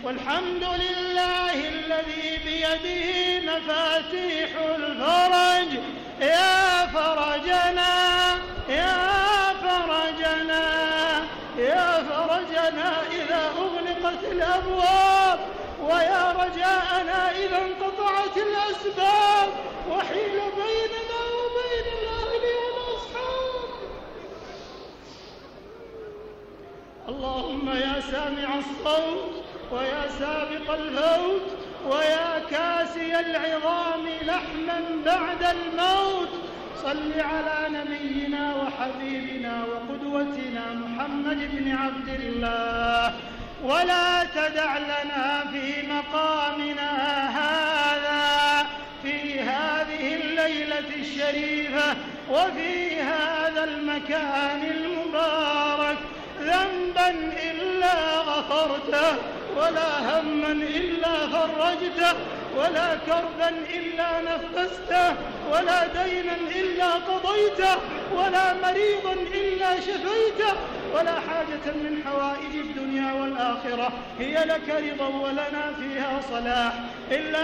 والحمد لله الذي بيده مفاتيح الفرج. يا فرجنا يا فرجنا يا فرجنا إذا أغلقت الأبواب، ويا رجاءنا إذا انقطعت الأسباب وحيل بيننا وبين الأهل والأصحاب. اللهم يا سامع الصوت ويا سابق الفوت ويا كاسي العظام لحما بعد الموت، صل على نبينا وحبيبنا وقدوتنا محمد بن عبد الله، ولا تدع لنا في مقامنا هذا في هذه الليلة الشريفة وفي هذا المكان المبارك ذنبا إلا غفرته، ولا هما إلا فرجته، ولا كربا إلا نفسته، ولا دينا إلا قضيته، ولا مريضا إلا شفيته، ولا حاجة من حوائج الدنيا والآخرة هي لك رضا ولنا فيها صلاح إلا